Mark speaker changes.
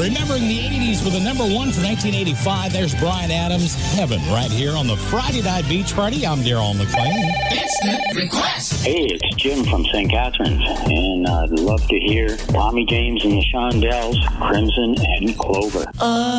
Speaker 1: Remembering the 80s with the number one for 1985, there's Bryan Adams, Heaven, right here on the Friday Night Beach Party. I'm Daryl McLean.
Speaker 2: Instant request.
Speaker 3: Hey, it's Jim from St. Catharines, and I'd love to hear Tommy James and the Shondells, Crimson and Clover.